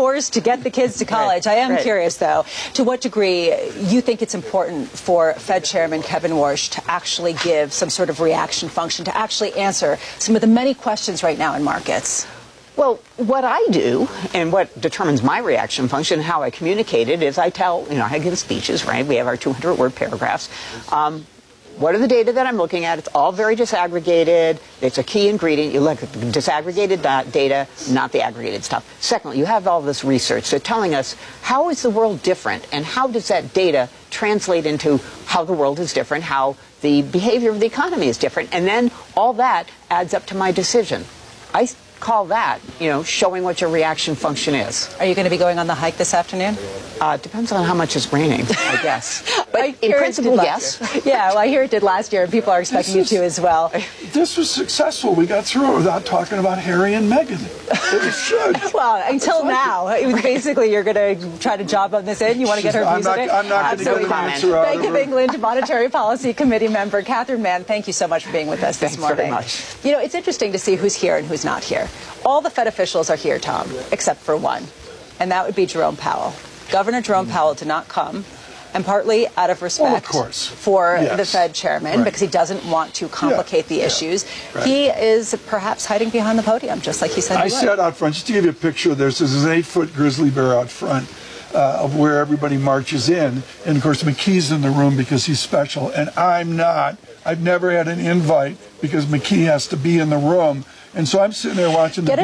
doors to get the kids to college. I am curious, though, to what degree you think it's important for Fed Chairman Kevin Warsh to actually give some sort of reaction function, to actually answer some of the many questions right now in markets? Well, what I do and what determines my reaction function, how I communicate it, is I tell, I give speeches, right? We have our 200-word paragraphs. What are the data that I'm looking at? It's all very disaggregated. It's a key ingredient. You look at the disaggregated data, not the aggregated stuff. Secondly, you have all this research. So telling us how is the world different and how does that data translate into how the world is different, how the behavior of the economy is different. And then all that adds up to my decision. I call that, showing what your reaction function is. Are you going to be going on the hike this afternoon? Depends on how much is raining, I guess. But in principle, yes. Yeah, well, I hear it did last year, and people are expecting you to as well. This was successful. We got through it without talking about Harry and Meghan. It was good. Well, until now, it was basically you're going to try to job on this in. You want to get her views on it? I'm not going to get an answer out Bank of England Monetary Policy Committee member Catherine Mann, thank you so much for being with us this morning. Thanks very much. It's interesting to see who's here and who's not here. All the Fed officials are here, Tom, except for one, and that would be Jerome Powell. Governor Jerome Powell did not come, and partly out of respect for the Fed chairman, because he doesn't want to complicate the issues. He is perhaps hiding behind the podium, just like he said he would. I sat out front, just to give you a picture, there's an 8-foot grizzly bear out front of where everybody marches in, and of course McKee's in the room because he's special, and I'm not. I've never had an invite because McKee has to be in the room. And so I'm sitting there watching the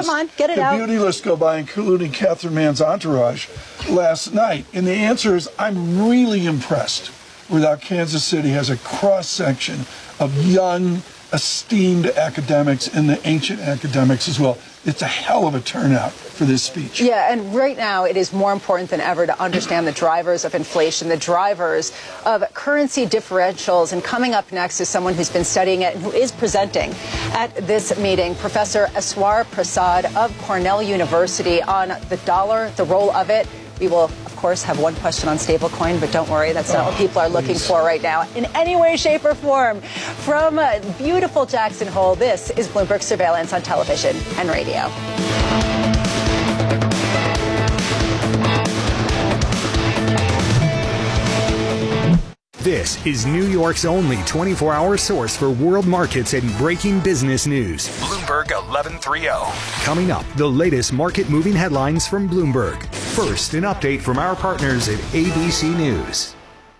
beauty list go by, including Catherine Mann's entourage last night. And the answer is I'm really impressed with how Kansas City has a cross-section of young, esteemed academics and the ancient academics as well. It's a hell of a turnout for this speech. Yeah, and right now it is more important than ever to understand the drivers of inflation, the drivers of currency differentials. And coming up next is someone who's been studying it and who is presenting at this meeting, Professor Eswar Prasad of Cornell University, on the dollar, the role of it. We will, of course, have one question on stablecoin, but don't worry, that's not what people are looking for right now in any way, shape, or form. From beautiful Jackson Hole, this is Bloomberg Surveillance on television and radio. This is New York's only 24-hour source for world markets and breaking business news. Bloomberg 1130. Coming up, the latest market-moving headlines from Bloomberg. First, an update from our partners at ABC News.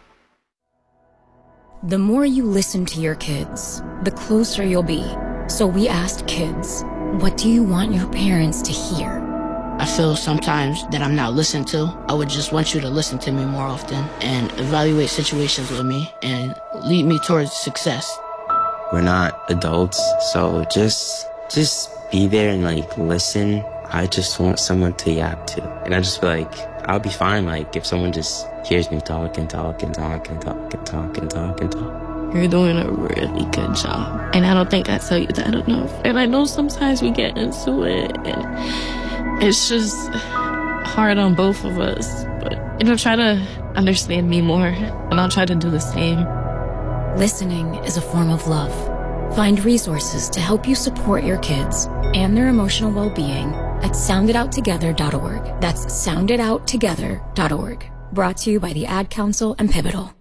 The more you listen to your kids, the closer you'll be. So we asked kids, what do you want your parents to hear? I feel sometimes that I'm not listened to. I would just want you to listen to me more often and evaluate situations with me and lead me towards success. We're not adults, so just be there and listen. I just want someone to yap to. And I just feel like I'll be fine if someone just hears me talk and talk and talk and talk and talk and talk and talk. You're doing a really good job. And I don't think I tell you that enough. And I know sometimes we get into it and it's just hard on both of us. But, try to understand me more, and I'll try to do the same. Listening is a form of love. Find resources to help you support your kids and their emotional well-being at sounditouttogether.org. That's sounditouttogether.org. Brought to you by the Ad Council and Pivotal.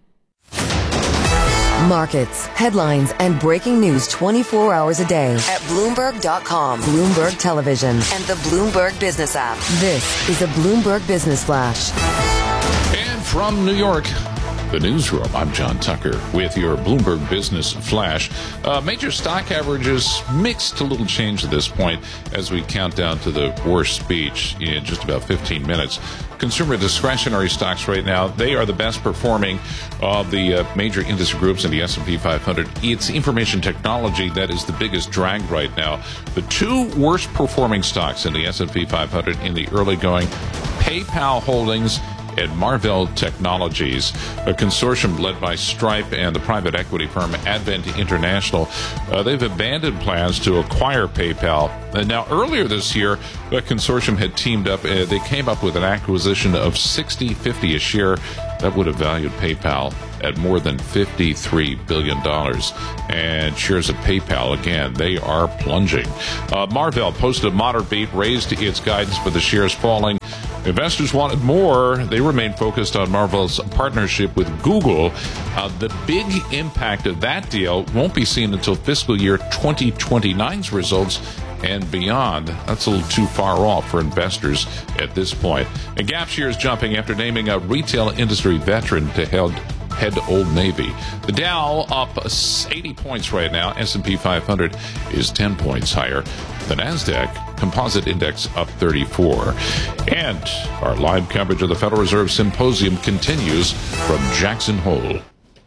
Markets, headlines, and breaking news 24 hours a day at Bloomberg.com, Bloomberg Television, and the Bloomberg Business app. This is a Bloomberg Business Flash. And from New York, the newsroom, I'm John Tucker with your Bloomberg Business Flash. Major stock averages mixed, a little change at this point as we count down to the Warsh speech in just about 15 minutes. Consumer discretionary stocks right now, they are the best performing of the major industry groups in the S&P 500. It's information technology that is the biggest drag right now. The two worst performing stocks in the S&P 500 in the early going, PayPal Holdings and Marvell Technologies, a consortium led by Stripe and the private equity firm Advent International. They've abandoned plans to acquire PayPal. And now, earlier this year, the consortium had teamed up. They came up with an acquisition of $60.50 a share. That would have valued PayPal at more than $53 billion. And shares of PayPal, again, they are plunging. Marvell posted a moderate beat, raised its guidance, but the shares falling Investors wanted more. They remain focused on Marvel's partnership with Google. The big impact of that deal won't be seen until fiscal year 2029's results and beyond. That's a little too far off for investors at this point. And Gap shares jumping after naming a retail industry veteran to head Old Navy. The Dow up 80 points right now. S&P 500 is 10 points higher. The NASDAQ Composite Index up 34. And our live coverage of the Federal Reserve Symposium continues from Jackson Hole.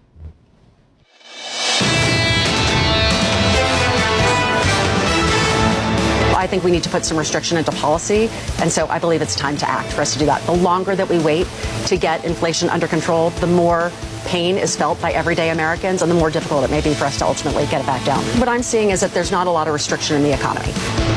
I think we need to put some restriction into policy, and so I believe it's time to act for us to do that. The longer that we wait to get inflation under control, the more pain is felt by everyday Americans and the more difficult it may be for us to ultimately get it back down. What I'm seeing is that there's not a lot of restriction in the economy.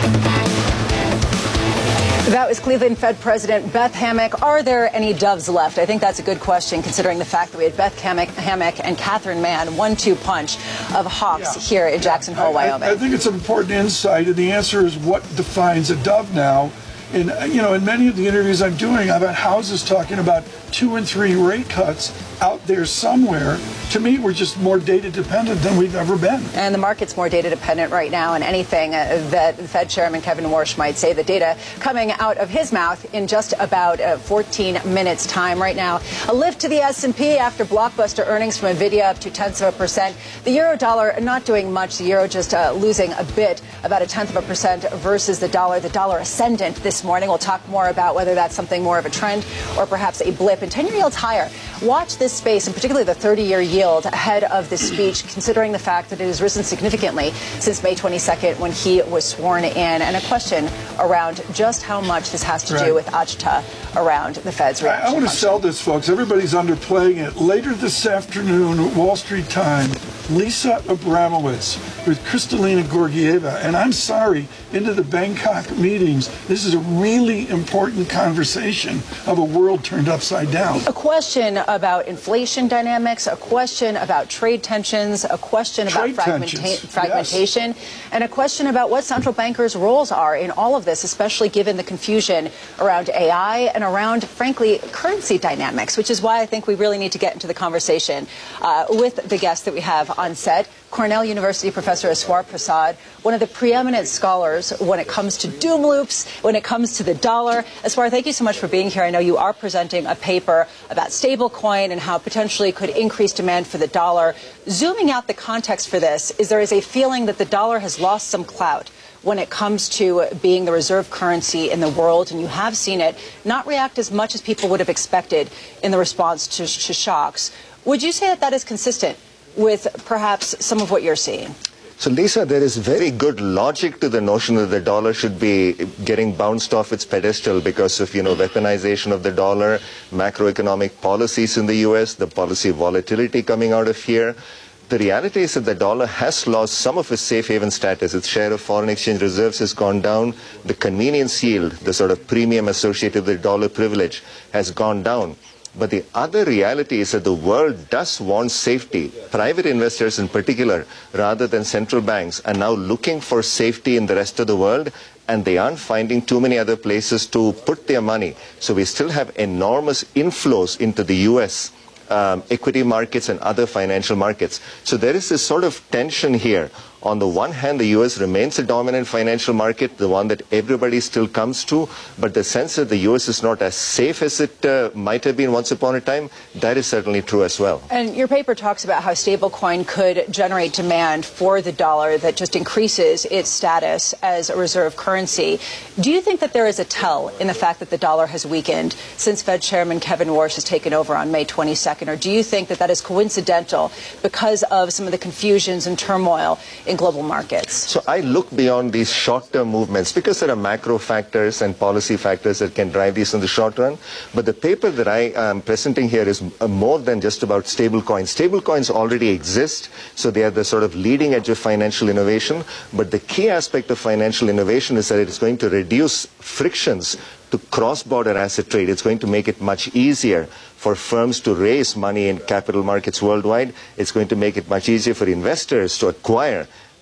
That was Cleveland Fed President Beth Hammack. Are there any doves left? I think that's a good question, considering the fact that we had Beth Hammack and Catherine Mann, 1-2 punch of hawks here in Jackson Hole, Wyoming. I think it's an important insight, and the answer is what defines a dove now. And, you know, in many of the interviews I'm doing, I've had houses talking about 2 and 3 rate cuts out there somewhere. To me, we're just more data dependent than we've ever been. And the market's more data dependent right now, and anything that Fed Chairman Kevin Warsh might say, the data coming out of his mouth in just about 14 minutes time right now. A lift to the S&P after blockbuster earnings from Nvidia up 0.2%. The euro dollar not doing much. The euro just losing a bit, about 0.1% versus the dollar. The dollar ascendant this morning. We'll talk more about whether that's something more of a trend or perhaps a blip. And 10-year yields higher. Watch this space, and particularly the 30-year yield ahead of the speech, considering the fact that it has risen significantly since May 22nd when he was sworn in. And a question around just how much this has to do with agita around the Fed's reaction. I want to sell this, folks. Everybody's underplaying it. Later this afternoon, Wall Street Time, Lisa Abramowitz with Kristalina Georgieva. And I'm sorry, into the Bangkok meetings. This is a really important conversation of a world turned upside down. A question about inflation dynamics, a question about trade tensions, a question about fragmentation, yes, and a question about what central bankers' roles are in all of this, especially given the confusion around AI and around, frankly, currency dynamics, which is why I think we really need to get into the conversation with the guest that we have on set. Cornell University professor Eswar Prasad, one of the preeminent scholars when it comes to doom loops, when it comes to the dollar. Eswar, thank you so much for being here. I know you are presenting a paper about stablecoin and how potentially could increase demand for the dollar. Zooming out the context for this, there is a feeling that the dollar has lost some clout when it comes to being the reserve currency in the world, and you have seen it not react as much as people would have expected in the response to shocks. Would you say that that is consistent with perhaps some of what you're seeing? So, Lisa, there is very good logic to the notion that the dollar should be getting bounced off its pedestal because of, weaponization of the dollar, macroeconomic policies in the U.S., the policy volatility coming out of here. The reality is that the dollar has lost some of its safe haven status. Its share of foreign exchange reserves has gone down. The convenience yield, the sort of premium associated with dollar privilege, has gone down. But the other reality is that the world does want safety. Private investors in particular, rather than central banks, are now looking for safety in the rest of the world, and they aren't finding too many other places to put their money. So we still have enormous inflows into the U.S. Equity markets and other financial markets. So there is this sort of tension here. On the one hand, the U.S. remains a dominant financial market, the one that everybody still comes to, but the sense that the U.S. is not as safe as it might have been once upon a time, that is certainly true as well. And your paper talks about how stablecoin could generate demand for the dollar that just increases its status as a reserve currency. Do you think that there is a tell in the fact that the dollar has weakened since Fed Chairman Kevin Warsh has taken over on May 22nd? Or do you think that that is coincidental because of some of the confusions and turmoil in global markets? So I look beyond these short-term movements because there are macro factors and policy factors that can drive these in the short run. But the paper that I am presenting here is more than just about stablecoins. Stablecoins already exist, so they are the sort of leading edge of financial innovation. But the key aspect of financial innovation is that it is going to reduce frictions to cross-border asset trade. It's going to make it much easier for firms to raise money in capital markets worldwide. It's going to make it much easier for investors to acquire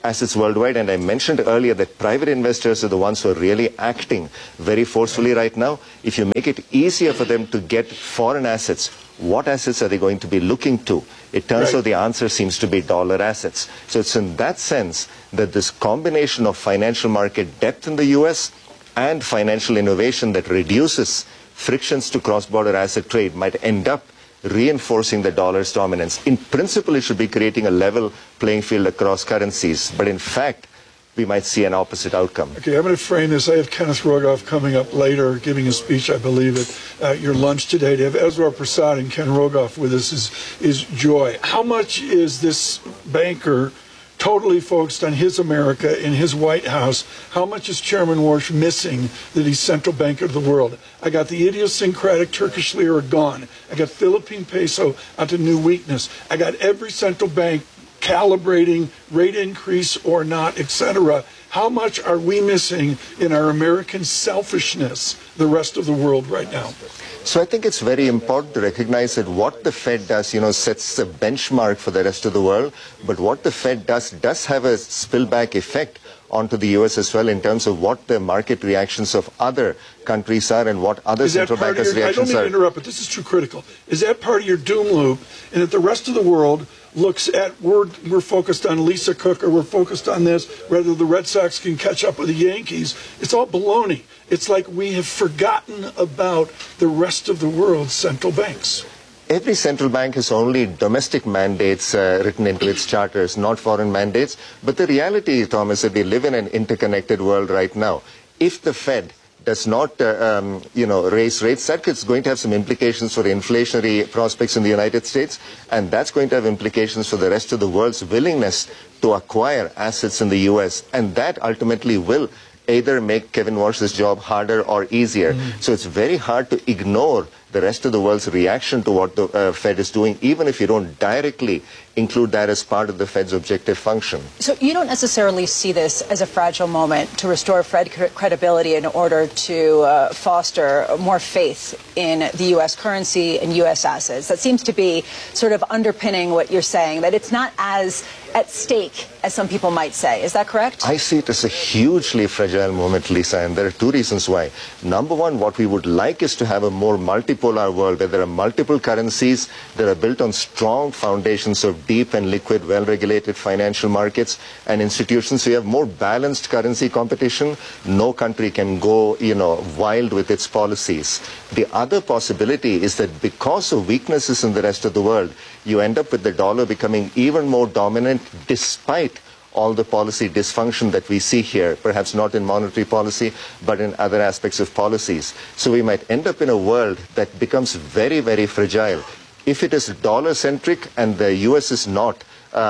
assets worldwide. And I mentioned earlier that private investors are the ones who are really acting very forcefully right now. If you make it easier for them to get foreign assets, what assets are they going to be looking to? It turns out the answer seems to be dollar assets. So it's in that sense that this combination of financial market depth in the U.S. and financial innovation that reduces frictions to cross-border asset trade might end up reinforcing the dollar's dominance. In principle, it should be creating a level playing field across currencies. But in fact, we might see an opposite outcome. Okay, I'm going to frame this. I have Kenneth Rogoff coming up later, giving a speech, I believe, at your lunch today. To have Eswar Prasad and Ken Rogoff with us is joy. How much is this banker totally focused on his America in his White House? How much is Chairman Warsh missing that he's central banker of the world? I got the idiosyncratic Turkish lira gone. I got Philippine peso onto new weakness. I got every central bank calibrating rate increase or not, etc. How much are we missing in our American selfishness, the rest of the world right now? So I think it's very important to recognize that what the Fed does, sets a benchmark for the rest of the world. But what the Fed does have a spillback effect onto the U.S. as well in terms of what the market reactions of other countries are and what other central bankers' reactions are. I don't mean to interrupt, but this is too critical. Is that part of your doom loop? And that the rest of the world looks at, we're focused on Lisa Cook or we're focused on this, whether the Red Sox can catch up with the Yankees. It's all baloney. It's like we have forgotten about the rest of the world's central banks. Every central bank has only domestic mandates written into its charters, not foreign mandates. But the reality, Thomas, is that we live in an interconnected world right now. If the Fed does not, raise rates, that's going to have some implications for the inflationary prospects in the United States, and that's going to have implications for the rest of the world's willingness to acquire assets in the U.S., and that ultimately will either make Kevin Warsh's job harder or easier. So it's very hard to ignore the rest of the world's reaction to what the Fed is doing, even if you don't directly include that as part of the Fed's objective function. So you don't necessarily see this as a fragile moment to restore Fed credibility in order to foster more faith in the U.S. currency and U.S. assets. That seems to be sort of underpinning what you're saying, that it's not as at stake as some people might say. Is that correct? I see it as a hugely fragile moment, Lisa, and there are two reasons why. Number one, what we would like is to have a more multipolar world where there are multiple currencies that are built on strong foundations of deep and liquid, well-regulated financial markets and institutions. So you have more balanced currency competition. No country can go, wild with its policies. The other possibility is that because of weaknesses in the rest of the world, you end up with the dollar becoming even more dominant despite all the policy dysfunction that we see here, perhaps not in monetary policy, but in other aspects of policies. So we might end up in a world that becomes very, very fragile. If it is dollar-centric and the U.S. is not,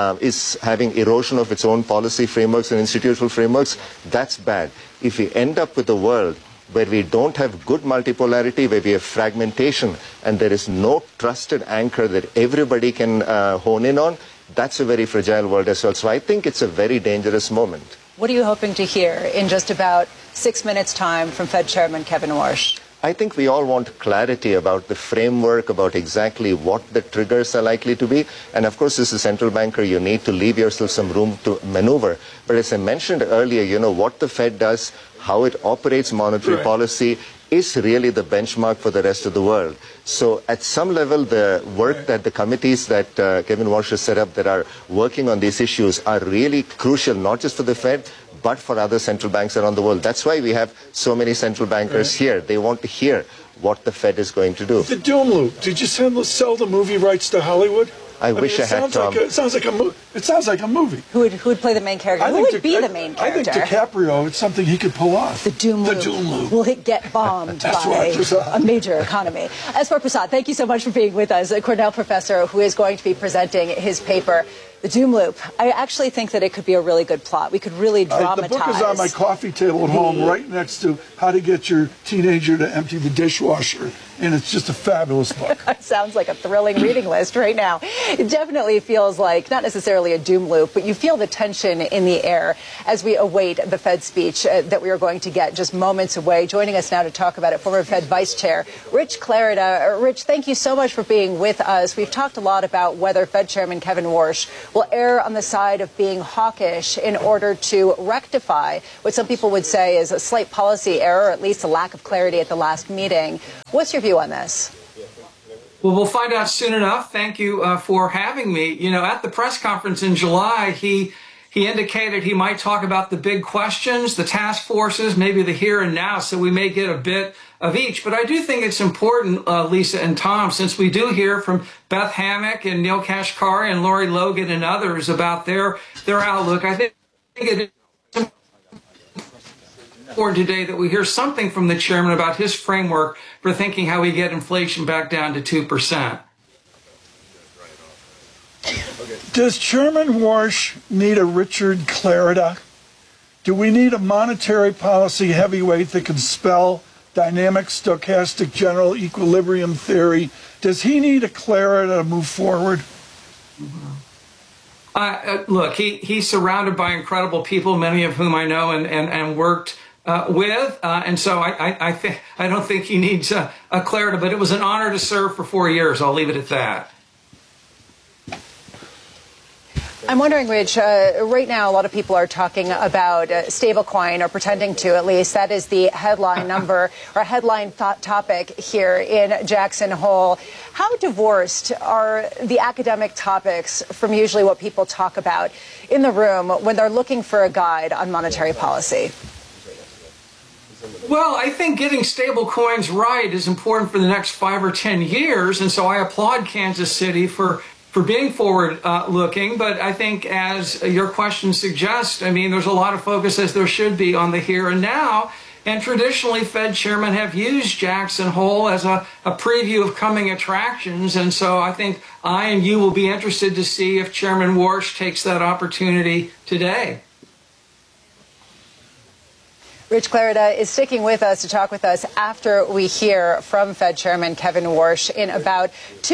is having erosion of its own policy frameworks and institutional frameworks, that's bad. If we end up with a world where we don't have good multipolarity, where we have fragmentation, and there is no trusted anchor that everybody can hone in on, that's a very fragile world as well. So I think it's a very dangerous moment. What are you hoping to hear in just about 6 minutes' time from Fed Chairman Kevin Warsh? I think we all want clarity about the framework, about exactly what the triggers are likely to be. And of course, as a central banker, you need to leave yourself some room to maneuver. But as I mentioned earlier, what the Fed does, how it operates monetary policy, is really the benchmark for the rest of the world. So at some level, the work that the committees that Kevin Warsh has set up that are working on these issues are really crucial, not just for the Fed, but for other central banks around the world. That's why we have so many central bankers here. They want to hear what the Fed is going to do. The doom loop. Did you sell the movie rights to Hollywood? I wish I had, Tom. It sounds like a movie. Who would play the main character? Who would be the main character? I think DiCaprio, it's something he could pull off. The doom loop. Will it get bombed by a major economy? Eswar Prasad, thank you so much for being with us, a Cornell professor who is going to be presenting his paper, The Doom Loop. I actually think that it could be a really good plot. We could really dramatize. The book is on my coffee table at home, right next to How to Get Your Teenager to Empty the Dishwasher. And it's just a fabulous book. Sounds like a thrilling reading list right now. It definitely feels like not necessarily a doom loop, but you feel the tension in the air as we await the Fed speech that we are going to get just moments away. Joining us now to talk about it, former Fed Vice Chair Rich Clarida. Rich, thank you so much for being with us. We've talked a lot about whether Fed Chairman Kevin Warsh will err on the side of being hawkish in order to rectify what some people would say is a slight policy error, or at least a lack of clarity at the last meeting. What's your view on this? Well, we'll find out soon enough. Thank you for having me. You know, at the press conference in July, he indicated he might talk about the big questions, the task forces, maybe the here and now, so we may get a bit of each. But I do think it's important, Lisa and Tom, since we do hear from Beth Hammack and Neil Kashkari and Lori Logan and others about their outlook. I think it is important today that we hear something from the chairman about his framework for thinking how we get inflation back down to 2%. Does Chairman Warsh need a Richard Clarida? Do we need a monetary policy heavyweight that can spell dynamic stochastic general equilibrium theory? Does he need a Clarida to move forward? Look, he's surrounded by incredible people, many of whom I know and worked with, and so I don't think he needs a Clarida, but it was an honor to serve for 4 years. I'll leave it at that. I'm wondering, Rich, right now a lot of people are talking about stablecoin, or pretending to at least. That is the headline number or headline topic here in Jackson Hole. How divorced are the academic topics from usually what people talk about in the room when they're looking for a guide on monetary policy? Well, I think getting stable coins right is important for the next 5 or 10 years, and so I applaud Kansas City for being forward-looking, but I think, as your question suggests, I mean, there's a lot of focus, as there should be, on the here and now, and traditionally Fed chairmen have used Jackson Hole as a preview of coming attractions, and so I think I and you will be interested to see if Chairman Warsh takes that opportunity today. Rich Clarida is sticking with us to talk with us after we hear from Fed Chairman Kevin Warsh in about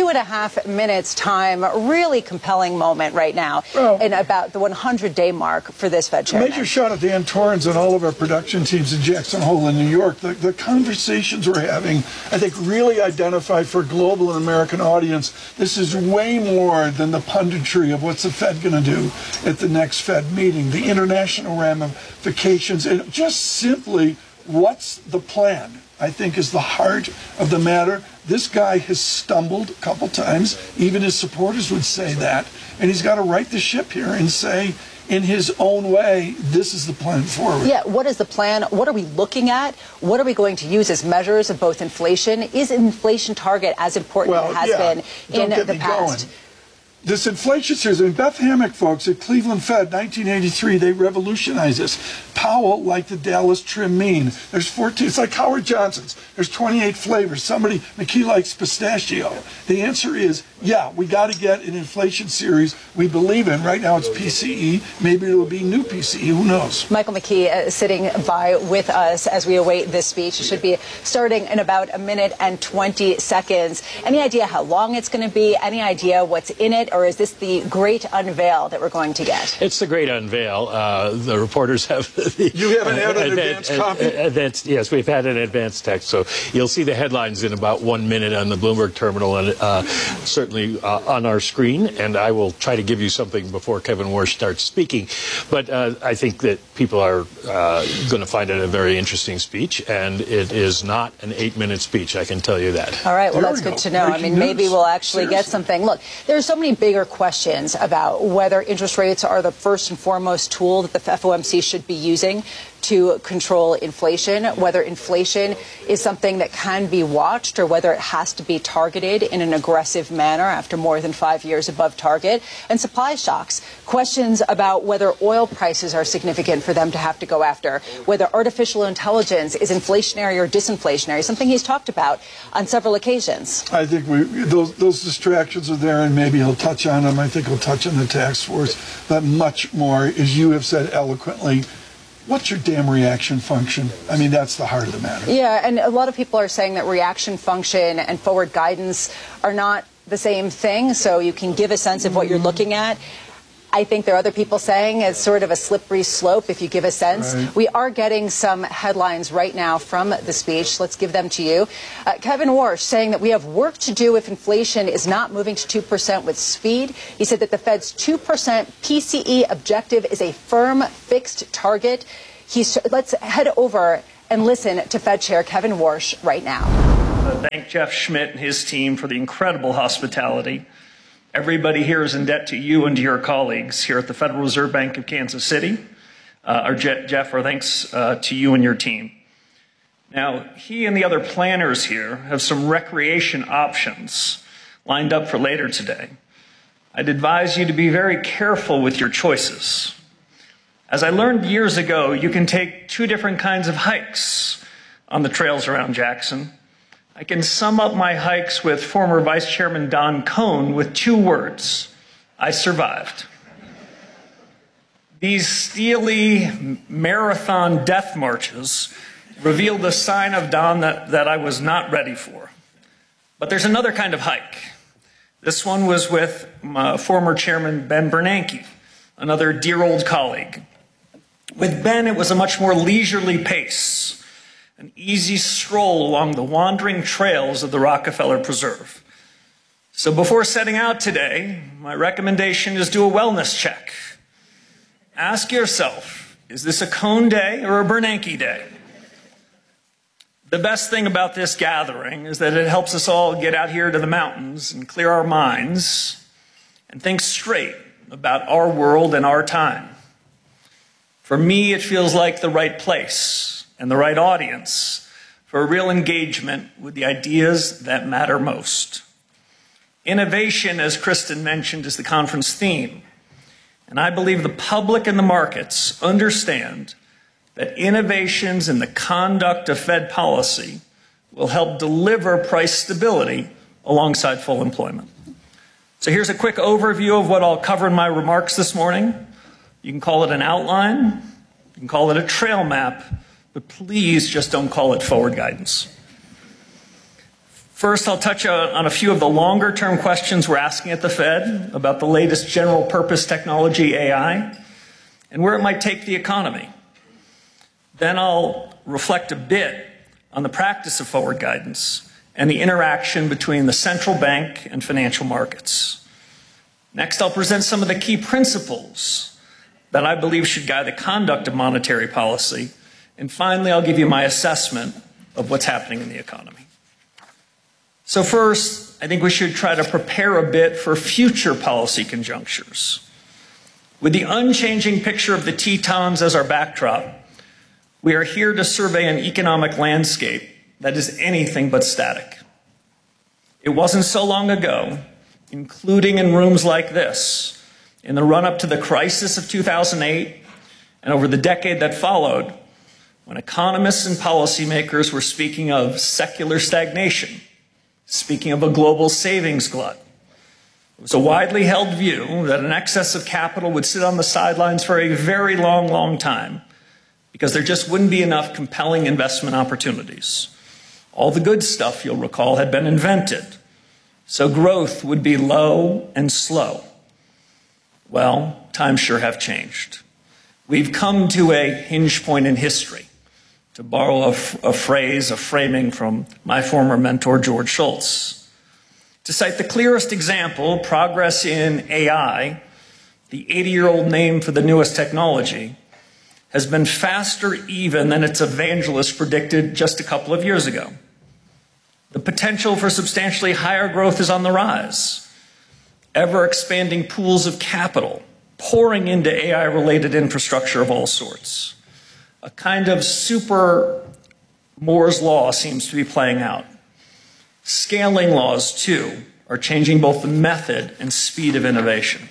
2.5 minutes' time. Really compelling moment right now, in about the 100-day mark for this Fed Chairman. Major shout out to Dan Torrens and all of our production teams in Jackson Hole in New York. The conversations we're having, I think, really identify for a global and American audience, this is way more than the punditry of what's the Fed going to do at the next Fed meeting, the international ramifications, and just simply, what's the plan, I think, is the heart of the matter. This guy has stumbled a couple times. Even his supporters would say that. And he's got to right the ship here and say, in his own way, this is the plan forward. Yeah, what is the plan? What are we looking at? What are we going to use as measures of both inflation? Is inflation target as important as it has been in the past? This inflation series, I mean, Beth Hammack, folks, at Cleveland Fed, 1983, they revolutionized this. Powell liked the Dallas Trim Mean. There's 14, it's like Howard Johnson's. There's 28 flavors. McKee likes pistachio. The answer is, yeah, we got to get an inflation series we believe in. Right now it's PCE. Maybe it'll be new PCE. Who knows? Michael McKee sitting by with us as we await this speech. It should be starting in about 1 minute and 20 seconds. Any idea how long it's going to be? Any idea what's in it? Or is this the great unveil that we're going to get? It's the great unveil. The reporters have... You haven't had an advanced copy? Yes, we've had an advanced text. So you'll see the headlines in about 1 minute on the Bloomberg terminal and certainly on our screen. And I will try to give you something before Kevin Warsh starts speaking. But I think that people are going to find it a very interesting speech. And it is not an 8-minute speech, I can tell you that. All right, well, that's good to know. I mean, maybe we'll actually get something. Look, there's so many bigger questions about whether interest rates are the first and foremost tool that the FOMC should be using to control inflation, whether inflation is something that can be watched or whether it has to be targeted in an aggressive manner after more than 5 years above target, and supply shocks, questions about whether oil prices are significant for them to have to go after, whether artificial intelligence is inflationary or disinflationary, something he's talked about on several occasions. I think those distractions are there, and maybe he'll touch on them. I think he'll touch on the task force, but much more, as you have said eloquently, what's your damn reaction function? I mean, that's the heart of the matter. Yeah, and a lot of people are saying that reaction function and forward guidance are not the same thing, so you can give a sense of what you're looking at. I think there are other people saying it's sort of a slippery slope if you give a sense. Right. We are getting some headlines right now from the speech. Let's give them to you. Kevin Warsh saying that we have work to do if inflation is not moving to 2% with speed. He said that the Fed's 2% PCE objective is a firm, fixed target. Let's head over and listen to Fed Chair Kevin Warsh right now. Thank Jeff Schmidt and his team for the incredible hospitality. Everybody here is in debt to you and to your colleagues here at the Federal Reserve Bank of Kansas City. Jeff, our thanks to you and your team. Now, he and the other planners here have some recreation options lined up for later today. I'd advise you to be very careful with your choices. As I learned years ago, you can take two different kinds of hikes on the trails around Jackson. I can sum up my hikes with former Vice Chairman Don Cohn with two words: I survived. These steely marathon death marches revealed a sign of Don that I was not ready for. But there's another kind of hike. This one was with former Chairman Ben Bernanke, another dear old colleague. With Ben, it was a much more leisurely pace, an easy stroll along the wandering trails of the Rockefeller Preserve. So before setting out today, my recommendation is do a wellness check. Ask yourself, is this a Cohn day or a Bernanke day? The best thing about this gathering is that it helps us all get out here to the mountains and clear our minds and think straight about our world and our time. For me, it feels like the right place and the right audience for a real engagement with the ideas that matter most. Innovation, as Kristen mentioned, is the conference theme. And I believe the public and the markets understand that innovations in the conduct of Fed policy will help deliver price stability alongside full employment. So here's a quick overview of what I'll cover in my remarks this morning. You can call it an outline, you can call it a trail map, but please just don't call it forward guidance. First, I'll touch on a few of the longer-term questions we're asking at the Fed about the latest general-purpose technology, AI, and where it might take the economy. Then I'll reflect a bit on the practice of forward guidance and the interaction between the central bank and financial markets. Next, I'll present some of the key principles that I believe should guide the conduct of monetary policy. And finally, I'll give you my assessment of what's happening in the economy. So first, I think we should try to prepare a bit for future policy conjunctures. With the unchanging picture of the Tetons as our backdrop, we are here to survey an economic landscape that is anything but static. It wasn't so long ago, including in rooms like this, in the run-up to the crisis of 2008 and over the decade that followed, when economists and policymakers were speaking of secular stagnation, speaking of a global savings glut. It was a widely held view that an excess of capital would sit on the sidelines for a very long, long time because there just wouldn't be enough compelling investment opportunities. All the good stuff, you'll recall, had been invented, so growth would be low and slow. Well, times sure have changed. We've come to a hinge point in history, to borrow a phrase, a framing from my former mentor, George Shultz. To cite the clearest example, progress in AI, the 80-year-old name for the newest technology, has been faster even than its evangelists predicted just a couple of years ago. The potential for substantially higher growth is on the rise. Ever-expanding pools of capital pouring into AI-related infrastructure of all sorts. A kind of super Moore's law seems to be playing out. Scaling laws, too, are changing both the method and speed of innovation.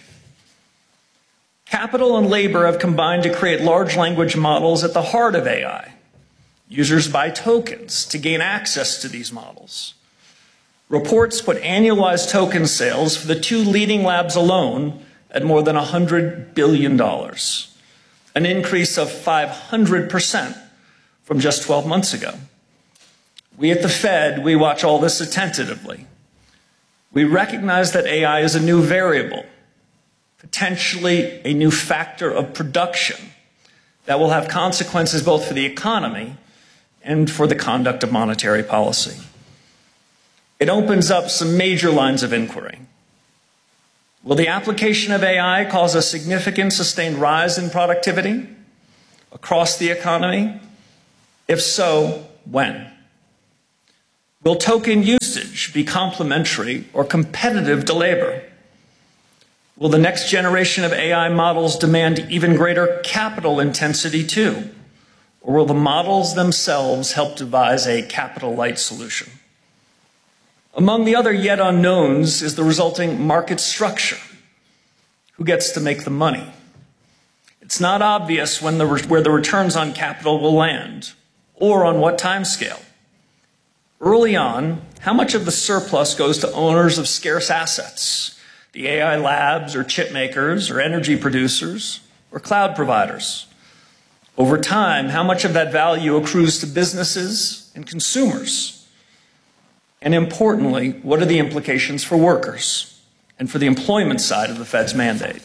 Capital and labor have combined to create large language models at the heart of AI. Users buy tokens to gain access to these models. Reports put annualized token sales for the two leading labs alone at more than $100 billion, an increase of 500% from just 12 months ago. We at the Fed, we watch all this attentively. We recognize that AI is a new variable, potentially a new factor of production that will have consequences both for the economy and for the conduct of monetary policy. It opens up some major lines of inquiry. Will the application of AI cause a significant sustained rise in productivity across the economy? If so, when? Will token usage be complementary or competitive to labor? Will the next generation of AI models demand even greater capital intensity too? Or will the models themselves help devise a capital-light solution? Among the other yet unknowns is the resulting market structure. Who gets to make the money? It's not obvious where the returns on capital will land, or on what timescale. Early on, how much of the surplus goes to owners of scarce assets, the AI labs or chip makers or energy producers or cloud providers? Over time, how much of that value accrues to businesses and consumers? And importantly, what are the implications for workers and for the employment side of the Fed's mandate?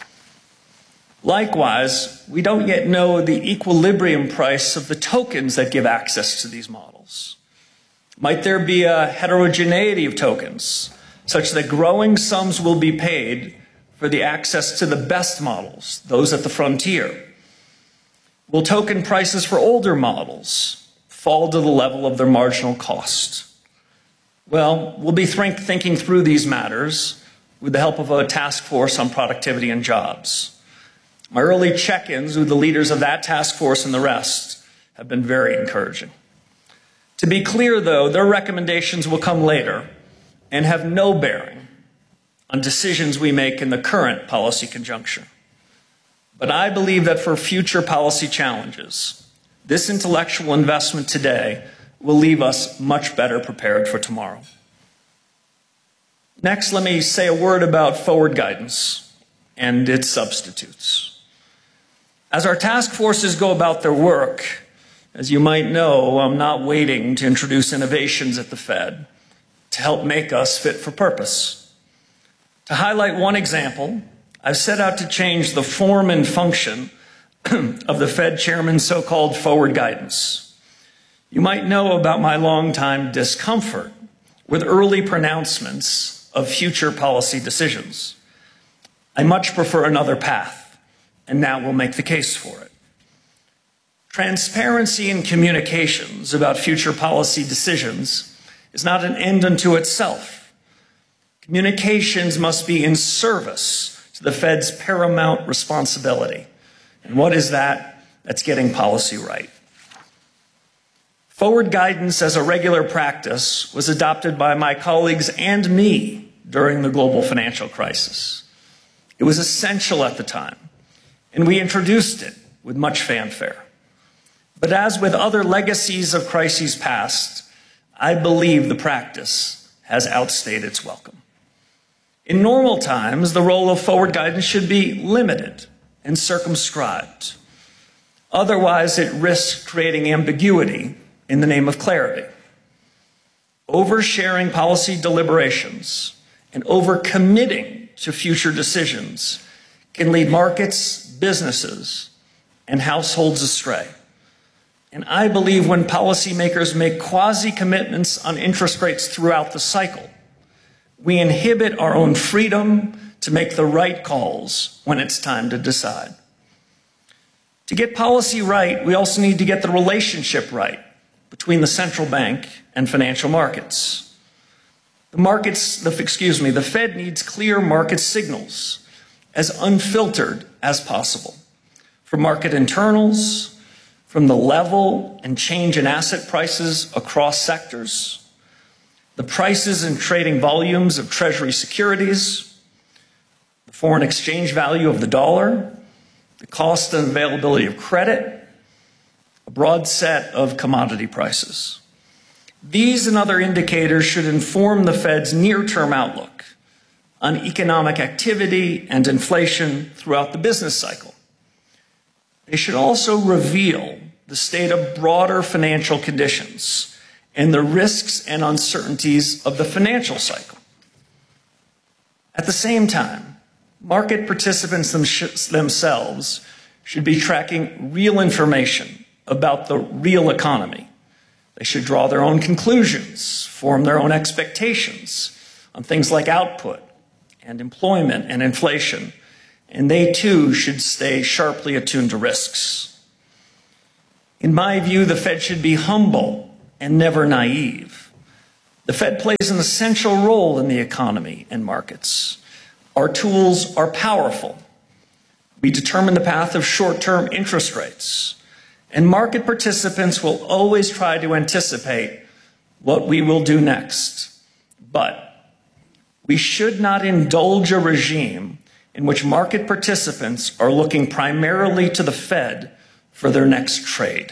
Likewise, we don't yet know the equilibrium price of the tokens that give access to these models. Might there be a heterogeneity of tokens such that growing sums will be paid for the access to the best models, those at the frontier? Will token prices for older models fall to the level of their marginal cost? Well, we'll be thinking through these matters with the help of a task force on productivity and jobs. My early check-ins with the leaders of that task force and the rest have been very encouraging. To be clear, though, their recommendations will come later and have no bearing on decisions we make in the current policy conjuncture. But I believe that for future policy challenges, this intellectual investment today will leave us much better prepared for tomorrow. Next, let me say a word about forward guidance and its substitutes. As our task forces go about their work, as you might know, I'm not waiting to introduce innovations at the Fed to help make us fit for purpose. To highlight one example, I've set out to change the form and function of the Fed chairman's so-called forward guidance. You might know about my longtime discomfort with early pronouncements of future policy decisions. I much prefer another path, and now we'll make the case for it. Transparency in communications about future policy decisions is not an end unto itself. Communications must be in service to the Fed's paramount responsibility. And what is that? That's getting policy right. Forward guidance as a regular practice was adopted by my colleagues and me during the global financial crisis. It was essential at the time, and we introduced it with much fanfare. But as with other legacies of crises past, I believe the practice has outstayed its welcome. In normal times, the role of forward guidance should be limited and circumscribed. Otherwise, it risks creating ambiguity in the name of clarity. Oversharing policy deliberations and overcommitting to future decisions can lead markets, businesses, and households astray. And I believe when policymakers make quasi-commitments on interest rates throughout the cycle, we inhibit our own freedom to make the right calls when it's time to decide. To get policy right, we also need to get the relationship right between the central bank and financial markets. The Fed needs clear market signals, as unfiltered as possible, from market internals, from the level and change in asset prices across sectors, the prices and trading volumes of Treasury securities, the foreign exchange value of the dollar, the cost and availability of credit, a broad set of commodity prices. These and other indicators should inform the Fed's near-term outlook on economic activity and inflation throughout the business cycle. They should also reveal the state of broader financial conditions and the risks and uncertainties of the financial cycle. At the same time, market participants themselves should be tracking real information about the real economy. They should draw their own conclusions, form their own expectations on things like output and employment and inflation, and they too should stay sharply attuned to risks. In my view, the Fed should be humble and never naive. The Fed plays an essential role in the economy and markets. Our tools are powerful. We determine the path of short-term interest rates, and market participants will always try to anticipate what we will do next. But we should not indulge a regime in which market participants are looking primarily to the Fed for their next trade.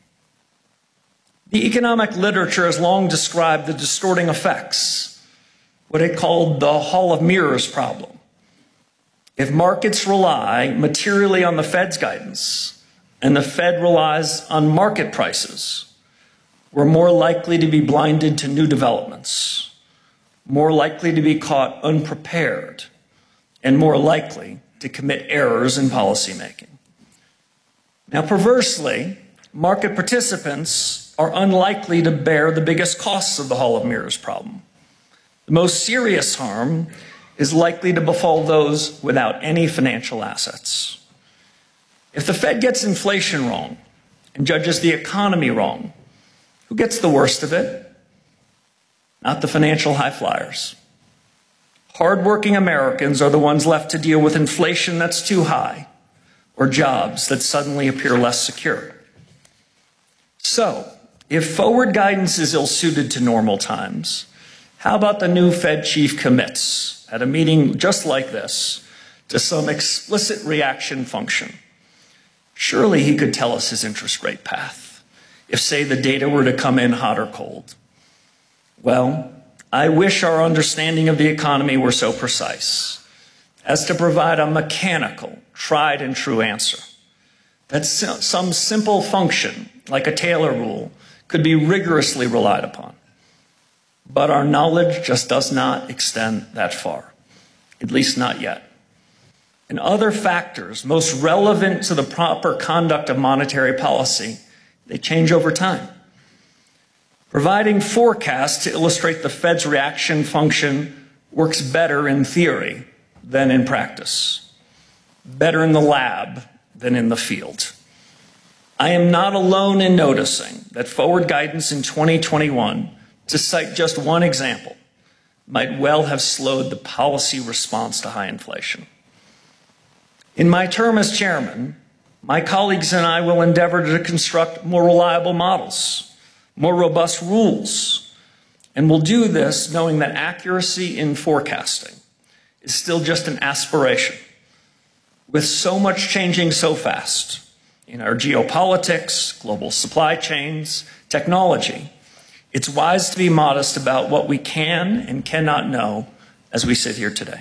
The economic literature has long described the distorting effects, what it called the Hall of Mirrors problem. If markets rely materially on the Fed's guidance and the Fed relies on market prices, we're more likely to be blinded to new developments, more likely to be caught unprepared, and more likely to commit errors in policymaking. Now, perversely, market participants are unlikely to bear the biggest costs of the Hall of Mirrors problem. The most serious harm is likely to befall those without any financial assets. If the Fed gets inflation wrong and judges the economy wrong, who gets the worst of it? Not the financial high flyers. Hardworking Americans are the ones left to deal with inflation that's too high or jobs that suddenly appear less secure. So, if forward guidance is ill-suited to normal times, how about the new Fed chief commits at a meeting just like this to some explicit reaction function? Surely he could tell us his interest rate path if, say, the data were to come in hot or cold. Well, I wish our understanding of the economy were so precise as to provide a mechanical, tried and true answer. That some simple function, like a Taylor rule, could be rigorously relied upon. But our knowledge just does not extend that far, at least not yet. And other factors most relevant to the proper conduct of monetary policy, they change over time. Providing forecasts to illustrate the Fed's reaction function works better in theory than in practice, better in the lab than in the field. I am not alone in noticing that forward guidance in 2021, to cite just one example, might well have slowed the policy response to high inflation. In my term as chairman, my colleagues and I will endeavor to construct more reliable models, more robust rules, and we'll do this knowing that accuracy in forecasting is still just an aspiration. With so much changing so fast in our geopolitics, global supply chains, technology, it's wise to be modest about what we can and cannot know as we sit here today.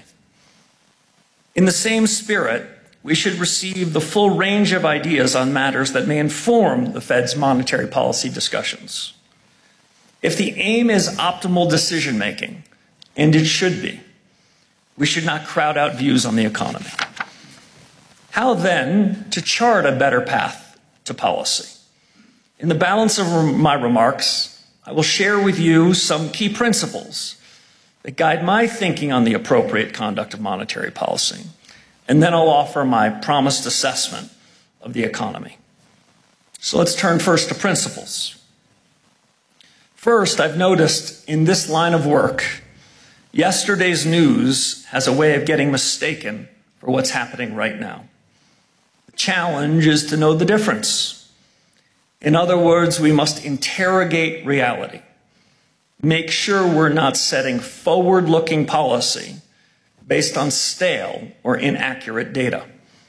In the same spirit, we should receive the full range of ideas on matters that may inform the Fed's monetary policy discussions. If the aim is optimal decision-making, and it should be, we should not crowd out views on the economy. How then to chart a better path to policy? In the balance of my remarks, I will share with you some key principles that guide my thinking on the appropriate conduct of monetary policy, and then I'll offer my promised assessment of the economy. So let's turn first to principles. First, I've noticed in this line of work, yesterday's news has a way of getting mistaken for what's happening right now. The challenge is to know the difference. In other words, we must interrogate reality. Make sure we're not setting forward-looking policy based on stale or inaccurate data.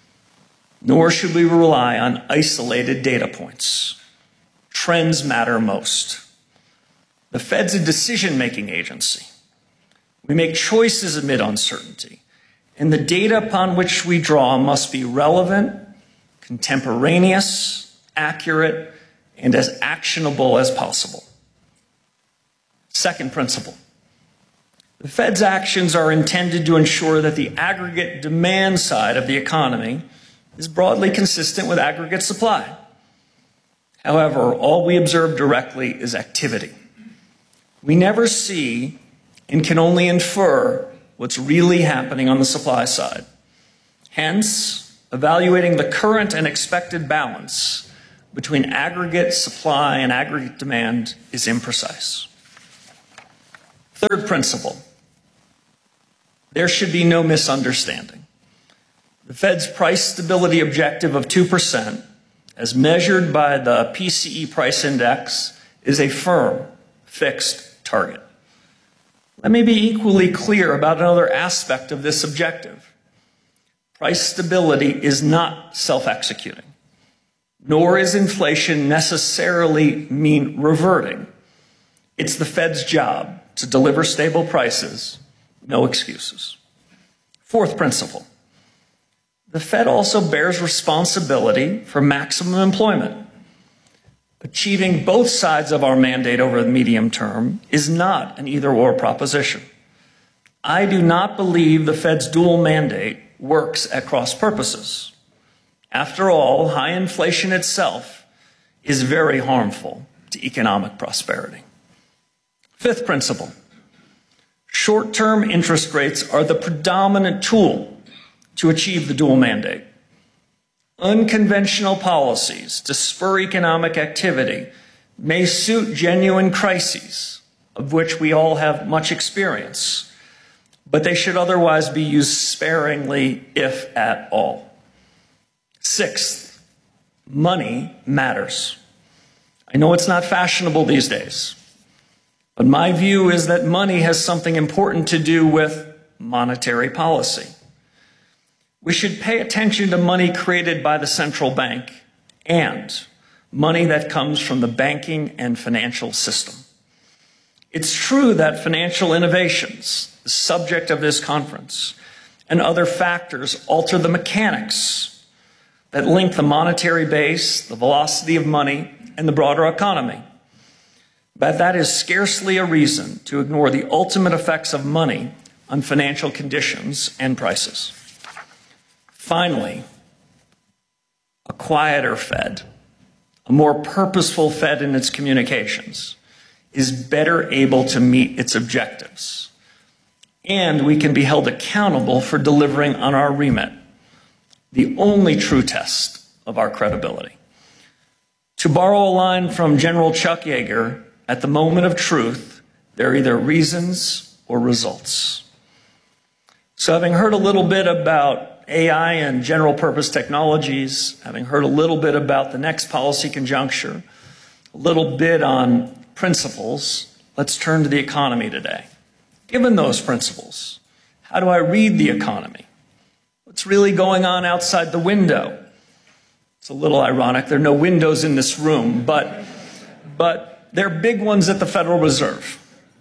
Nor should we rely on isolated data points. Trends matter most. The Fed's a decision-making agency. We make choices amid uncertainty, and the data upon which we draw must be relevant, contemporaneous, accurate, and as actionable as possible. Second principle. The Fed's actions are intended to ensure that the aggregate demand side of the economy is broadly consistent with aggregate supply. However, all we observe directly is activity. We never see and can only infer what's really happening on the supply side. Hence, evaluating the current and expected balance between aggregate supply and aggregate demand is imprecise. Third principle, there should be no misunderstanding. The Fed's price stability objective of 2%, as measured by the PCE price index, is a firm, fixed target. Let me be equally clear about another aspect of this objective. Price stability is not self-executing, nor is inflation necessarily mean reverting. It's the Fed's job to deliver stable prices, no excuses. Fourth principle, the Fed also bears responsibility for maximum employment. Achieving both sides of our mandate over the medium term is not an either-or proposition. I do not believe the Fed's dual mandate works at cross purposes. After all, high inflation itself is very harmful to economic prosperity. Fifth principle, short-term interest rates are the predominant tool to achieve the dual mandate. Unconventional policies to spur economic activity may suit genuine crises, of which we all have much experience, but they should otherwise be used sparingly, if at all. Sixth, money matters. I know it's not fashionable these days, but my view is that money has something important to do with monetary policy. We should pay attention to money created by the central bank and money that comes from the banking and financial system. It's true that financial innovations, the subject of this conference, and other factors alter the mechanics that link the monetary base, the velocity of money, and the broader economy. But that is scarcely a reason to ignore the ultimate effects of money on financial conditions and prices. Finally, a quieter Fed, a more purposeful Fed in its communications, is better able to meet its objectives. And we can be held accountable for delivering on our remit, the only true test of our credibility. To borrow a line from General Chuck Yeager, at the moment of truth, there are either reasons or results. So having heard a little bit about AI and general purpose technologies, having heard a little bit about the next policy conjuncture, a little bit on principles, let's turn to the economy today. Given those principles, how do I read the economy? What's really going on outside the window? It's a little ironic, there are no windows in this room, but there are big ones at the Federal Reserve.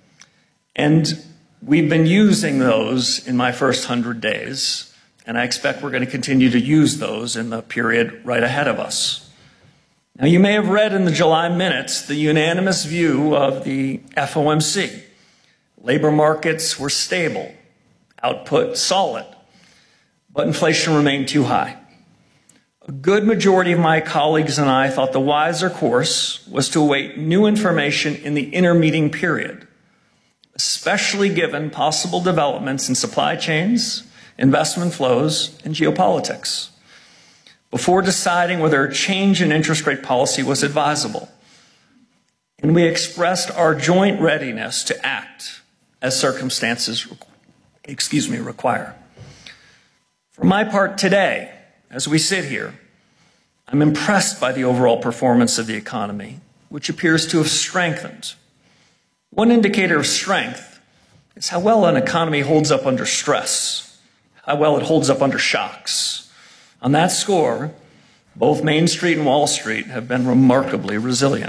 And we've been using those in my first 100 days. And I expect we're going to continue to use those in the period right ahead of us. Now, you may have read in the July minutes the unanimous view of the FOMC. Labor markets were stable, output solid, but inflation remained too high. A good majority of my colleagues and I thought the wiser course was to await new information in the intermeeting period, especially given possible developments in supply chains, investment flows, and geopolitics, before deciding whether a change in interest rate policy was advisable. And we expressed our joint readiness to act as circumstances require. For my part today, as we sit here, I'm impressed by the overall performance of the economy, which appears to have strengthened. One indicator of strength is how well an economy holds up under stress, how well it holds up under shocks. On that score, both Main Street and Wall Street have been remarkably resilient.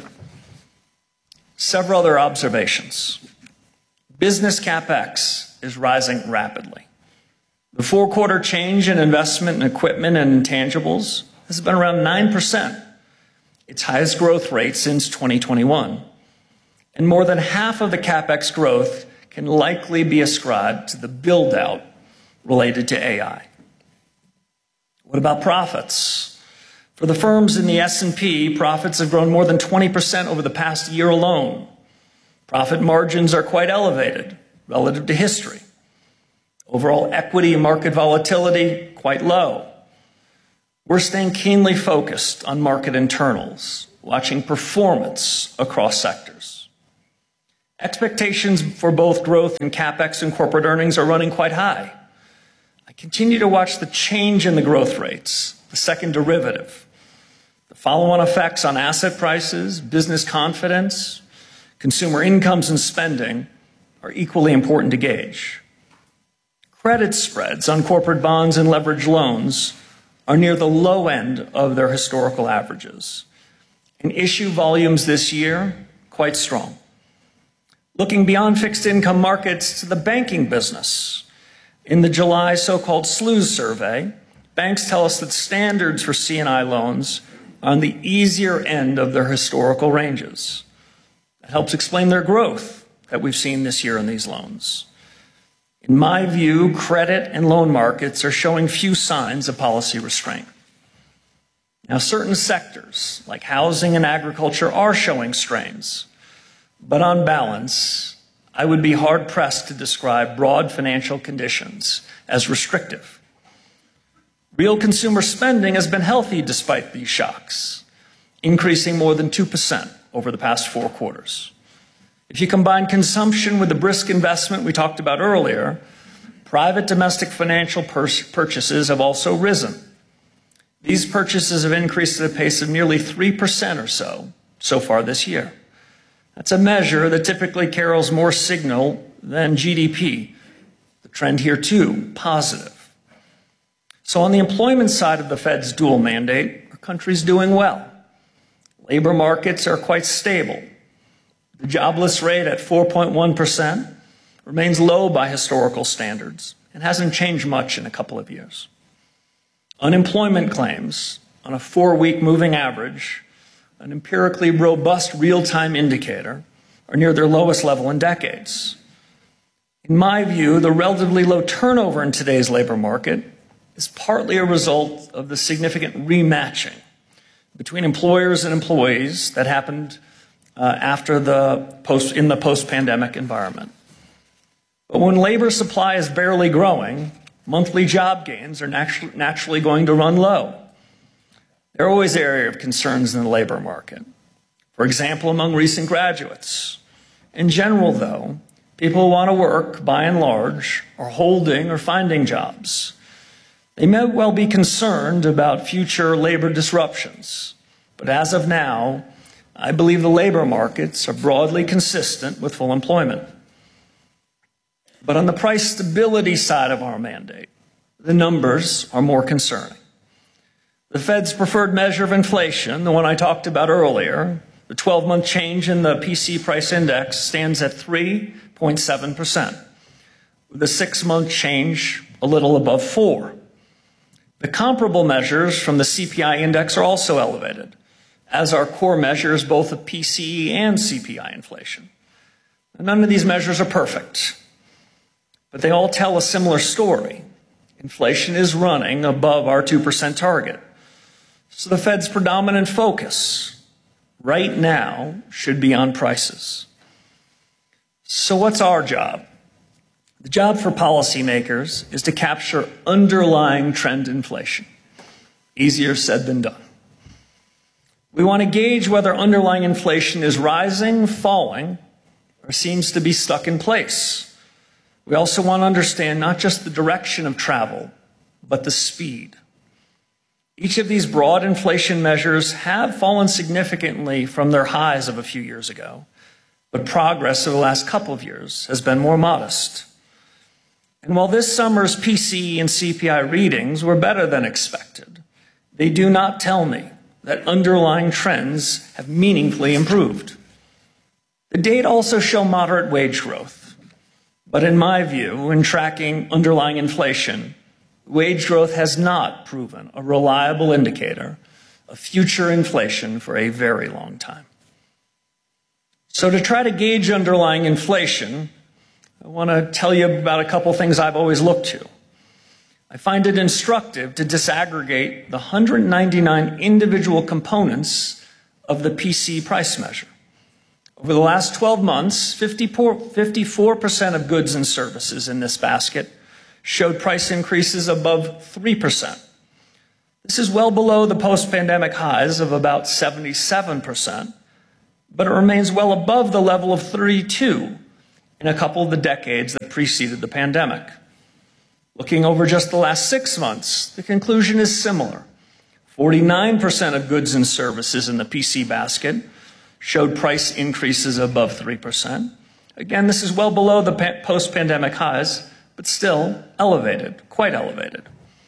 Several other observations. Business CapEx is rising rapidly. The four-quarter change in investment in equipment and intangibles has been around 9%, its highest growth rate since 2021. And more than half of the CapEx growth can likely be ascribed to the build-out related to AI. What about profits? For the firms in the S&P, profits have grown more than 20% over the past year alone. Profit margins are quite elevated relative to history. Overall equity and market volatility, quite low. We're staying keenly focused on market internals, watching performance across sectors. Expectations for both growth in CapEx and corporate earnings are running quite high. I continue to watch the change in the growth rates, the second derivative. The follow-on effects on asset prices, business confidence, consumer incomes and spending are equally important to gauge. Credit spreads on corporate bonds and leveraged loans are near the low end of their historical averages. And issue volumes this year, quite strong. Looking beyond fixed income markets to the banking business, in the July so-called SLOOS survey, banks tell us that standards for C&I loans are on the easier end of their historical ranges. That helps explain their growth that we've seen this year in these loans. In my view, credit and loan markets are showing few signs of policy restraint. Now, certain sectors, like housing and agriculture, are showing strains. But on balance, I would be hard-pressed to describe broad financial conditions as restrictive. Real consumer spending has been healthy despite these shocks, increasing more than 2% over the past 4 quarters. If you combine consumption with the brisk investment we talked about earlier, private domestic financial purchases have also risen. These purchases have increased at a pace of nearly 3% or so far this year. That's a measure that typically carries more signal than GDP. The trend here, too, positive. So on the employment side of the Fed's dual mandate, our country's doing well. Labor markets are quite stable. The jobless rate at 4.1% remains low by historical standards and hasn't changed much in a couple of years. Unemployment claims on a 4-week moving average, an empirically robust real-time indicator, are near their lowest level in decades. In my view, the relatively low turnover in today's labor market is partly a result of the significant rematching between employers and employees that happened in the post-pandemic environment. But when labor supply is barely growing, monthly job gains are naturally going to run low. There are always areas of concerns in the labor market. For example, among recent graduates. In general, though, people who want to work, by and large, are holding or finding jobs. They may well be concerned about future labor disruptions, but as of now, I believe the labor markets are broadly consistent with full employment. But on the price stability side of our mandate, the numbers are more concerning. The Fed's preferred measure of inflation, the one I talked about earlier, the 12-month change in the PCE price index stands at 3.7%, with the 6-month change a little above 4%. The comparable measures from the CPI index are also elevated, as are core measures both of PCE and CPI inflation. None of these measures are perfect, but they all tell a similar story. Inflation is running above our 2% target. So the Fed's predominant focus right now should be on prices. So what's our job? The job for policymakers is to capture underlying trend inflation. Easier said than done. We want to gauge whether underlying inflation is rising, falling, or seems to be stuck in place. We also want to understand not just the direction of travel, but the speed. Each of these broad inflation measures have fallen significantly from their highs of a few years ago, but progress over the last couple of years has been more modest. And while this summer's PCE and CPI readings were better than expected, they do not tell me that underlying trends have meaningfully improved. The data also show moderate wage growth, but in my view, in tracking underlying inflation, wage growth has not proven a reliable indicator of future inflation for a very long time. So to try to gauge underlying inflation, I want to tell you about a couple things I've always looked to. I find it instructive to disaggregate the 199 individual components of the PC price measure. Over the last 12 months, 54% of goods and services in this basket showed price increases above 3%. This is well below the post-pandemic highs of about 77%, but it remains well above the level of 32% in a couple of the decades that preceded the pandemic. Looking over just the last 6 months, the conclusion is similar. 49% of goods and services in the PC basket showed price increases above 3%. Again, this is well below the post-pandemic highs, but still elevated, quite elevated.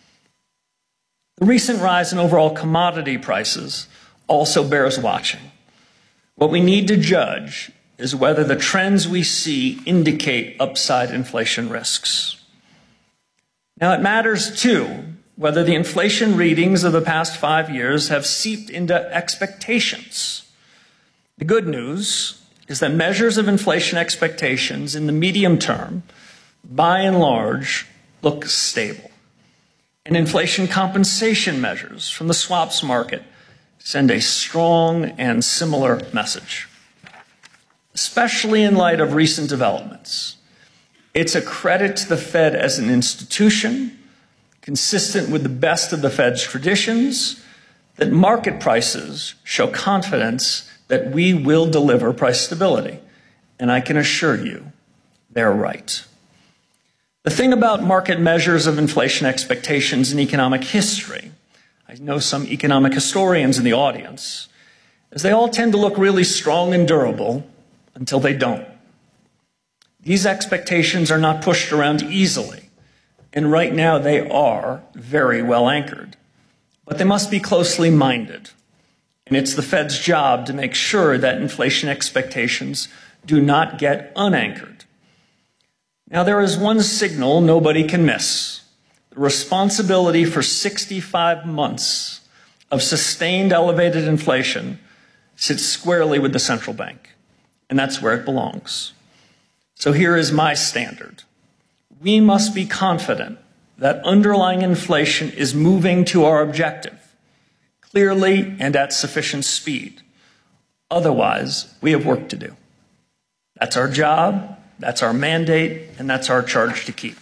The recent rise in overall commodity prices also bears watching. What we need to judge is whether the trends we see indicate upside inflation risks. Now, it matters, too, whether the inflation readings of the past 5 years have seeped into expectations. The good news is that measures of inflation expectations in the medium term, by and large, look stable. And inflation compensation measures from the swaps market send a strong and similar message. Especially in light of recent developments, it's a credit to the Fed as an institution, consistent with the best of the Fed's traditions, that market prices show confidence that we will deliver price stability. And I can assure you, they're right. The thing about market measures of inflation expectations in economic history, I know some economic historians in the audience, is they all tend to look really strong and durable until they don't. These expectations are not pushed around easily, and right now they are very well anchored. But they must be closely minded, and it's the Fed's job to make sure that inflation expectations do not get unanchored. Now, there is one signal nobody can miss. The responsibility for 65 months of sustained elevated inflation sits squarely with the central bank, and that's where it belongs. So here is my standard. We must be confident that underlying inflation is moving to our objective, clearly and at sufficient speed. Otherwise, we have work to do. That's our job, that's our mandate, and that's our charge to keep.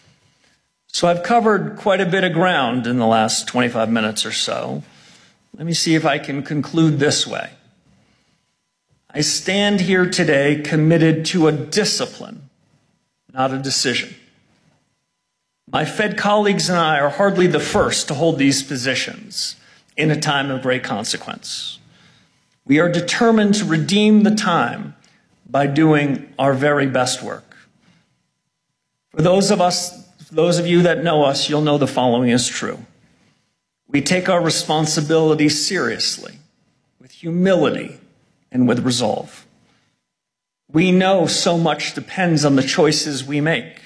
So I've covered quite a bit of ground in the last 25 minutes or so. Let me see if I can conclude this way. I stand here today committed to a discipline, not a decision. My Fed colleagues and I are hardly the first to hold these positions in a time of great consequence. We are determined to redeem the time by doing our very best work. For those of you that know us, you'll know the following is true. We take our responsibility seriously, with humility and with resolve. We know so much depends on the choices we make.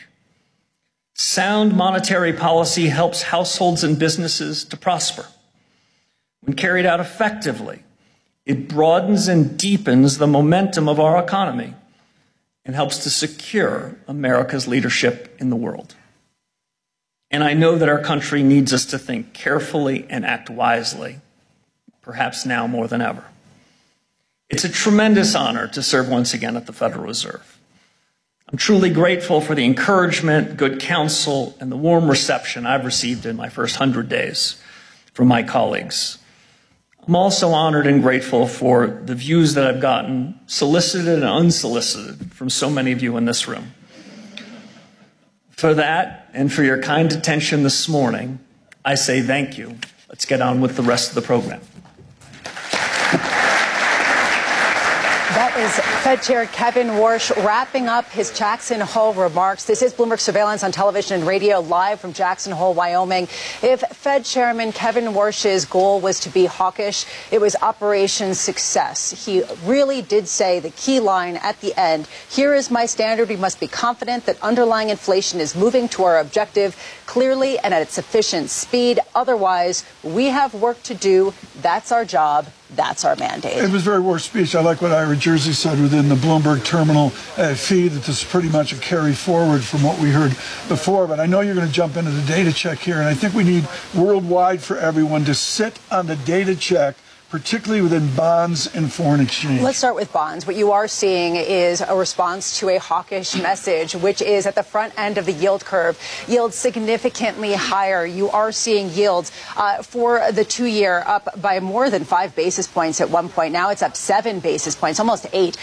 Sound monetary policy helps households and businesses to prosper. When carried out effectively, it broadens and deepens the momentum of our economy and helps to secure America's leadership in the world. And I know that our country needs us to think carefully and act wisely, perhaps now more than ever. It's a tremendous honor to serve once again at the Federal Reserve. I'm truly grateful for the encouragement, good counsel, and the warm reception I've received in my first 100 days from my colleagues. I'm also honored and grateful for the views that I've gotten, solicited and unsolicited, from so many of you in this room. For that, and for your kind attention this morning, I say thank you. Let's get on with the rest of the program. That is Fed Chair Kevin Warsh wrapping up his Jackson Hole remarks. This is Bloomberg Surveillance on television and radio, live from Jackson Hole, Wyoming. If Fed Chairman Kevin Warsh's goal was to be hawkish, it was Operation Success. He really did say the key line at the end: here is my standard. We must be confident that underlying inflation is moving to our objective clearly and at sufficient speed. Otherwise, we have work to do. That's our job, that's our mandate. It was very worth speech. I like what Ira Jersey said within the Bloomberg terminal feed, that this is pretty much a carry forward from what we heard before. But I know you're going to jump into the data check here, and I think we need worldwide for everyone to sit on the data check, particularly within bonds and foreign exchange. Let's start with bonds. What you are seeing is a response to a hawkish message, which is at the front end of the yield curve, yields significantly higher. You are seeing yields for the 2-year up by more than 5 basis points at one point. Now it's up 7 basis points, almost 8,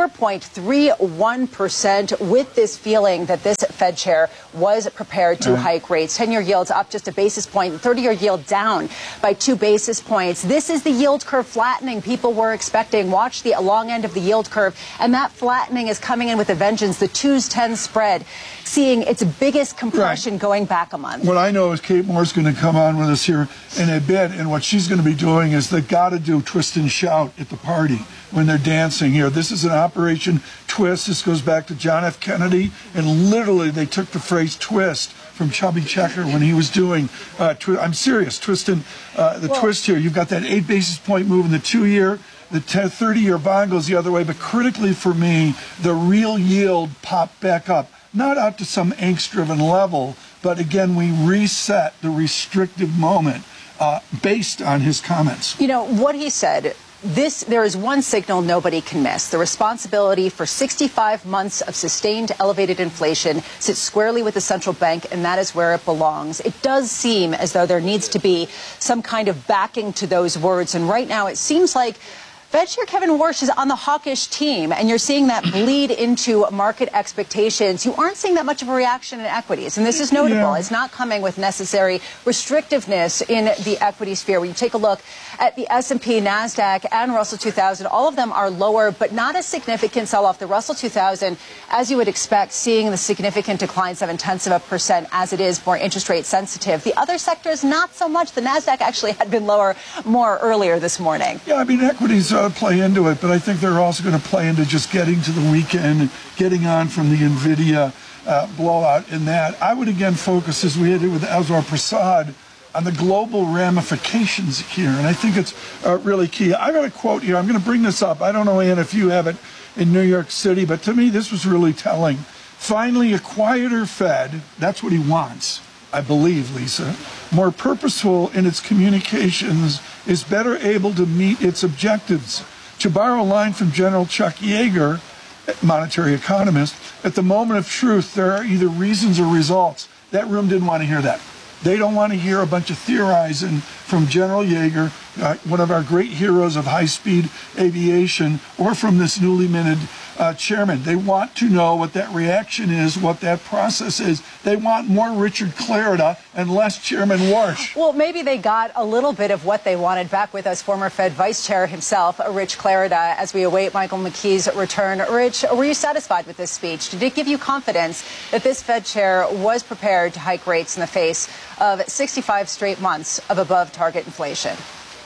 4.31%, with this feeling that this Fed chair was prepared to hike rates. 10-year yields up just a basis point, 30-year yield down by 2 basis points. This is the yield curve flattening people were expecting. Watch the long end of the yield curve, and that flattening is coming in with a vengeance. The 2s-10 spread seeing its biggest compression going back a month. What I know is Kate Moore's going to come on with us here in a bit, and what she's going to be doing is they got to do twist and shout at the party when they're dancing here. This is an Operation Twist. This goes back to John F. Kennedy, and literally they took the phrase twist from Chubby Checker when he was doing, I'm serious, twisting the twist here. You've got that 8 basis point move in the 2-year. The 30-year bond goes the other way, but critically for me, the real yield popped back up. Not out to some angst-driven level, but again, we reset the restrictive moment based on his comments. You know, what he said, there is one signal nobody can miss. The responsibility for 65 months of sustained elevated inflation sits squarely with the central bank, and that is where it belongs. It does seem as though there needs to be some kind of backing to those words, and right now it seems like Fed Chair Kevin Warsh is on the hawkish team, and you're seeing that bleed into market expectations. You aren't seeing that much of a reaction in equities, and this is notable. Yeah. It's not coming with necessary restrictiveness in the equity sphere. When you take a look at the S&P, NASDAQ, and Russell 2000, all of them are lower, but not a significant sell-off. The Russell 2000, as you would expect, seeing the significant decline, 0.7%, as it is more interest rate sensitive. The other sectors, not so much. The NASDAQ actually had been lower more earlier this morning. Yeah, I mean, equities play into it, but I think they're also going to play into just getting to the weekend and getting on from the NVIDIA blowout in that. I would again focus, as we had it with Azwar Prasad, on the global ramifications here, and I think it's really key. I got a quote here. I'm going to bring this up. I don't know, Ann, if you have it in New York City, but to me this was really telling. Finally, a quieter Fed, that's what he wants, I believe, Lisa. More purposeful in its communications, is better able to meet its objectives. To borrow a line from General Chuck Yeager, monetary economist, at the moment of truth, there are either reasons or results. That room didn't want to hear that. They don't want to hear a bunch of theorizing from General Yeager, one of our great heroes of high-speed aviation, or from this newly minted chairman. They want to know what that reaction is, what that process is. They want more Richard Clarida and less Chairman Warsh. Well, maybe they got a little bit of what they wanted. Back with us, former Fed Vice Chair himself, Rich Clarida, as we await Michael McKee's return. Rich, were you satisfied with this speech? Did it give you confidence that this Fed Chair was prepared to hike rates in the face of 65 straight months of above-target inflation?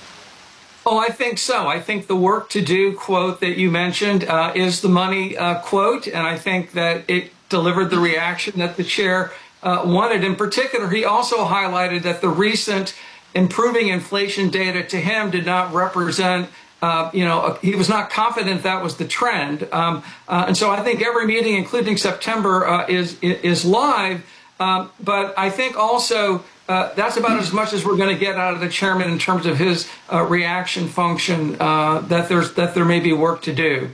Oh, I think so. I think the work to do quote that you mentioned is the money quote, and I think that it delivered the reaction that the chair wanted. In particular, he also highlighted that the recent improving inflation data to him did not represent, he was not confident that was the trend. And so I think every meeting, including September, is live. But I think also that's about as much as we're going to get out of the chairman in terms of his reaction function, that there may be work to do.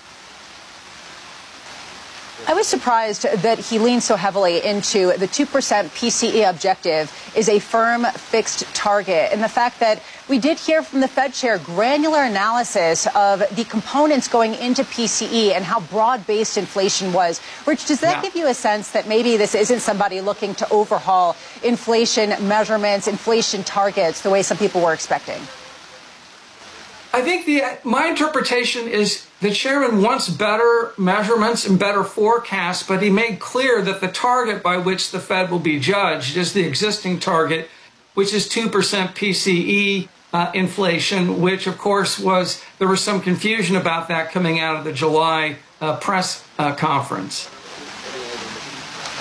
I was surprised that he leaned so heavily into the 2% PCE objective is a firm, fixed target, and the fact that we did hear from the Fed chair granular analysis of the components going into PCE and how broad-based inflation was. Rich, does that give you a sense that maybe this isn't somebody looking to overhaul inflation measurements, inflation targets, the way some people were expecting? I think my interpretation is the chairman wants better measurements and better forecasts, but he made clear that the target by which the Fed will be judged is the existing target, which is 2% PCE inflation, which, of course, there was some confusion about that coming out of the July press conference.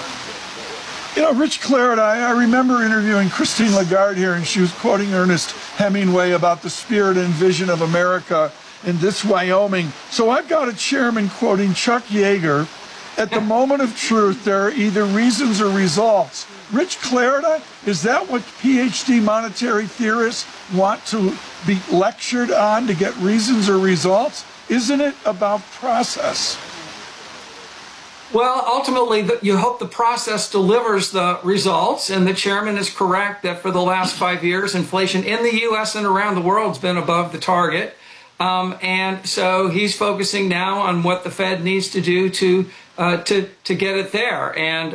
You know, Rich Clarida, I remember interviewing Christine Lagarde here, and she was quoting Ernest Hemingway about the spirit and vision of America in this Wyoming. So I've got a chairman quoting Chuck Yeager, at the moment of truth, there are either reasons or results. Rich Clarida, is that what PhD monetary theorists want to be lectured on, to get reasons or results? Isn't it about process? Well, ultimately, you hope the process delivers the results, and the chairman is correct that for the last 5 years, inflation in the U.S. and around the world has been above the target. And so he's focusing now on what the Fed needs to do to get it there. And